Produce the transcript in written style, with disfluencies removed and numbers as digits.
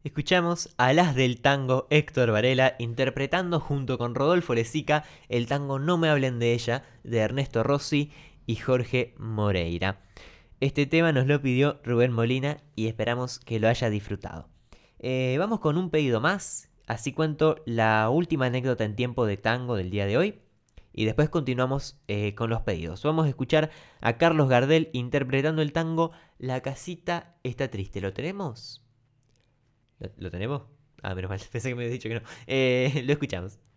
Escuchamos a las del tango Héctor Varela interpretando junto con Rodolfo Lezica el tango No me hablen de ella de Ernesto Rossi y Jorge Moreira. Este tema nos lo pidió Rubén Molina y esperamos que lo haya disfrutado. Vamos con un pedido más, así cuento la última anécdota en tiempo de tango del día de hoy y después continuamos con los pedidos. Vamos a escuchar a Carlos Gardel interpretando el tango La casita está triste. ¿Lo tenemos? ¿Lo tenemos? Ah, menos mal, pensé que me habías dicho que no. Lo escuchamos.